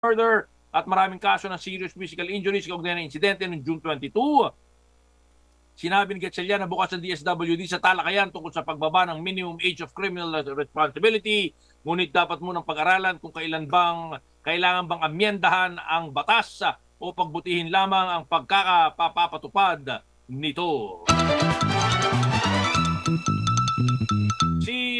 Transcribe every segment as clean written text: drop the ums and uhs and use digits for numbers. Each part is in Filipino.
murder at maraming kaso ng serious physical injuries kaugnay ng insidente noong June 22. Sinabi ni Gatchalian na bukas ang DSWD sa talakayan tungkol sa pagbaba ng minimum age of criminal responsibility, ngunit dapat munang pag-aralan kung kailangan bang amyendahan ang batas o pagbutihin lamang ang pagkakapapatupad nito. Si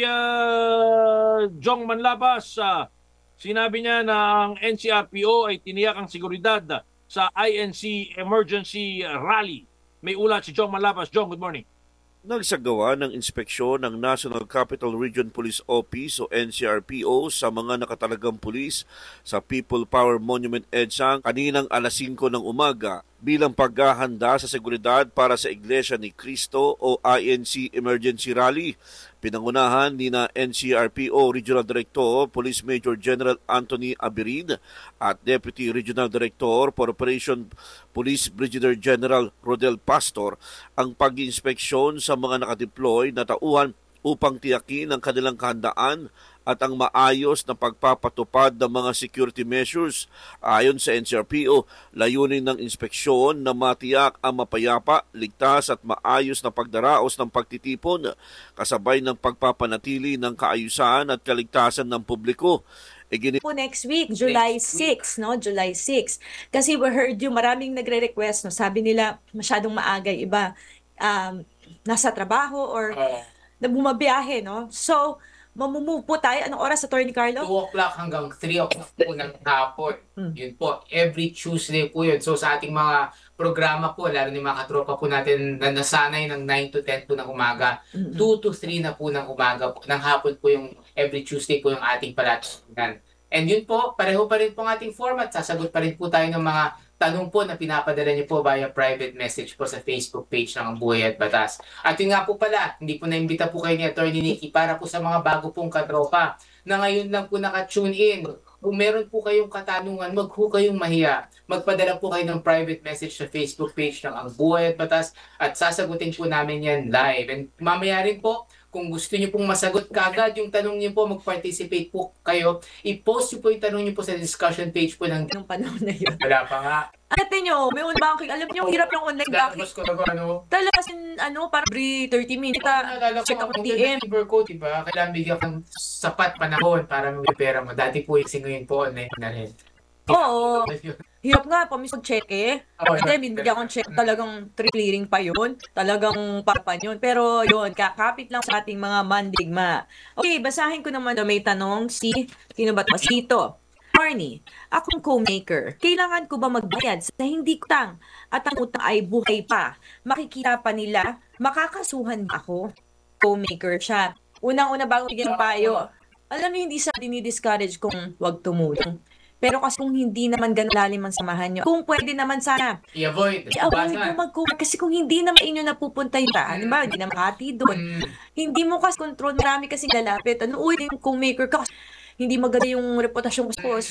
Jong Manlabas, sinabi niya na ang NCRPO ay tiniyak ang seguridad sa INC Emergency Rally. May ulat si Jong Manlabas. Jong, good morning. Nagsagawa ng inspeksyon ng National Capital Region Police Office o NCRPO sa mga nakatalagang pulis sa People Power Monument EDSA kaninang alas 5 ng umaga bilang paghahanda sa seguridad para sa Iglesia ni Cristo o INC Emergency Rally. Pinangunahan ni na NCRPO Regional Director Police Major General Anthony Abirid at Deputy Regional Director for Operation Police Brigadier General Rodel Pastor ang pag-inspeksyon sa mga nakadeploy na tauhan upang tiyakin ang kanilang kahandaan at ang maayos na pagpapatupad ng mga security measures. Ayon sa NCRPO, layunin ng inspeksyon na matiyak ang mapayapa, ligtas at maayos na pagdaraos ng pagtitipon kasabay ng pagpapanatili ng kaayusan at kaligtasan ng publiko. Po next week, July 6, no? July 6. Kasi we heard yung maraming nagre-request, no? Sabi nila masyadong maaga, iba nasa trabaho or na bumabiyahe, no? So, mamumove po tayo. Anong oras, Attorney Carlo? 2 o'clock hanggang 3 o'clock po ng hapon. Yun po, every Tuesday po yun. So sa ating mga programa po, lalo ni mga katropa po natin na nasanay ng 9 to 10 po ng umaga, 2 to 3 na po ng umaga, ng hapon po yung every Tuesday po yung ating palatunan. And yun po, pareho pa rin po ang ating format. Sasagot pa rin po tayo ng mga tanong po na pinapadala niyo po via private message po sa Facebook page ng Ang Buhay at Batas. At yun nga po pala, hindi po naimbita po kayo ni Atty. Nikki para po sa mga bago pong katropa na ngayon lang po naka-tune in. Kung meron po kayong katanungan, wag po kayong mahiya. Magpadala po kayo ng private message sa Facebook page ng Ang Buhay at Batas at sasagutin po namin yan live. And mamaya rin po, kung gusto niyo pong masagot kaagad yung tanong niyo po, mag-participate po kayo. I-post niyo po yung tanong niyo po sa discussion page po ng Anong panahon na yun? wala pa nga. Ate nyo, may online banking. Alam niyo, hirap ng online banking. Tapos ko na Talaga, para every 30 minutes, check ako TM. Cyber code, diba? Kailangan bigyan kang sapat panahon para mag-pera mo. Dati po yung ngayon po online na rin. Oo. Hirap nga, pamisog check eh. Oo, Hindi, binigyan akong check, talagang clearing pa yun. Talagang papan yun. Pero yun, kakapit lang sa ating mga mandigma. Okay, basahin ko naman. May tanong sino ba ito? Sito. Marnie, akong co-maker. Kailangan ko ba magbayad sa hindi utang at ang utang ay buhay pa? Makikita pa nila, makakasuhan ba ako? Co-maker siya. Unang-una bago bigyan ng payo. Alam niyo, hindi sa dinidiscourage kung wag tumulong. Pero kasi kung hindi naman ganun lalim ang samahan nyo, kung pwede naman sana, I-avoid. i-avoid mo kasi kung hindi naman inyo napupunta yung daan, diba? Hindi na makati doon. Hindi mo kasi control, marami kasi lalapit. Yung co-maker ka, hindi maganda yung reputasyon ko.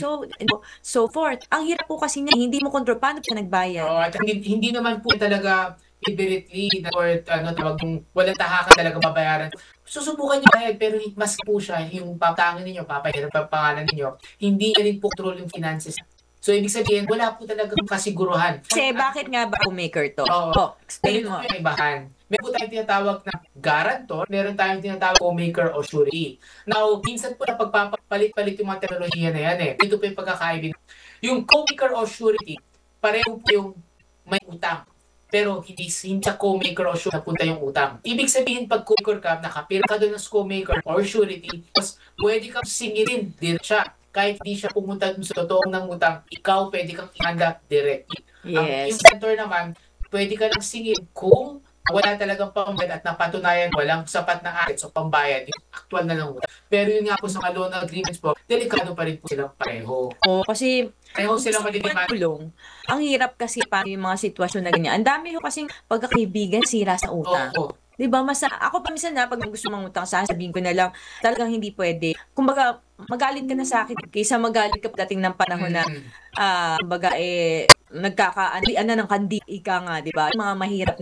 So forth. Ang hirap po kasi niya, hindi mo control. Paano siya nagbayad? At hindi naman po talaga deliberately or tawag kung walang tahakan talaga babayaran. Susubukan niyo bayad pero mas po siya yung papatangin ninyo, papahirap ang pangalan ninyo. Hindi rin po control yung finances. So ibig sabihin, wala po talagang kasiguruhan. Kasi bakit nga ba co-maker to? Explain mo. Meron po tayong tinatawag na guarantor, meron tayong tinatawag co-maker o surety. Now, minsan po na pagpapalit-palit yung mga teknolohiya na yan eh. Ito po yung pagkakaibig. Yung co-maker o surety, pareho po yung may utang. Pero hindi sa co-maker o surety napunta yung utang. Ibig sabihin, pag co-maker ka, nakapira ka doon ng co-maker or surety, tapos pwede kang singilin direct siya. Kahit hindi siya pumunta dun sa totoong ng utang, ikaw pwede kang i-hand directly. Yes. Yung center naman, pwede ka lang singil kung wala talagang pambayad at napatunayan walang sapat na assets o pambayad yung actual na lang utang. Pero yun nga po sa mga loan agreements po, delikado pa rin po silang pareho. Kasi Pareho silang madidemand. Ang hirap kasi pa yung mga sitwasyon na ganyan. Ang dami ko kasing pagkakaibigan sira sa utang. Diba, ako pa minsan pag gusto mangutang, sasabihin ko na lang, talagang hindi pwede. Kumbaga, magalit ka na sa akin kaysa magalit ka pagdating ng panahon na, kumbaga, nagkakaandian na ng kandi, ika nga, diba? Yung mga mahirap